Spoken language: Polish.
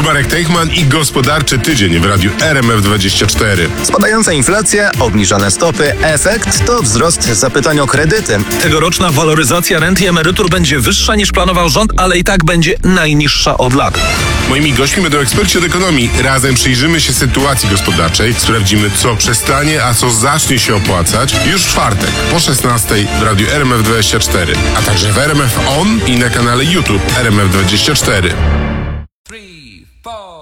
Marek Teichman i gospodarczy tydzień w radiu RMF24. Spadająca inflacja, obniżone stopy, efekt to wzrost zapytań o kredyty. Tegoroczna waloryzacja rent i emerytur będzie wyższa niż planował rząd, ale i tak będzie najniższa od lat. Moimi gośćmi będą eksperci od ekonomii. Razem przyjrzymy się sytuacji gospodarczej, sprawdzimy, co przestanie, a co zacznie się opłacać już w czwartek po 16 w radiu RMF24, a także w RMF On i na kanale YouTube RMF24.